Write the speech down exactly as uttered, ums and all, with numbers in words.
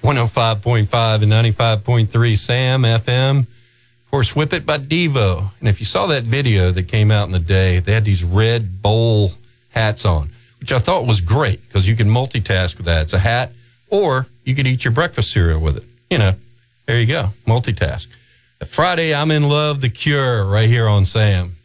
one oh five point five and ninety-five point three Sam F M. Of course, Whip It by Devo. And if you saw that video that came out in the day, they had these red bowl hats on, which I thought was great because you can multitask with that. It's a hat, or you could eat your breakfast cereal with it. You know, there you go, multitask. Friday, I'm in love, The Cure, right here on Sam.